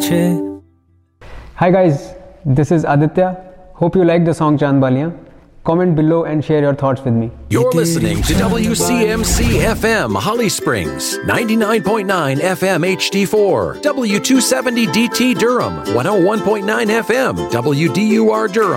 पूछे। Hi guys, this is Aditya. Hope you like the song Chand Baliyan. Comment below and share your thoughts with me. You're listening to WCMC FM Holly Springs, 99.9 FM HD4, W270 DT Durham, 101.9 FM WDUR Durham.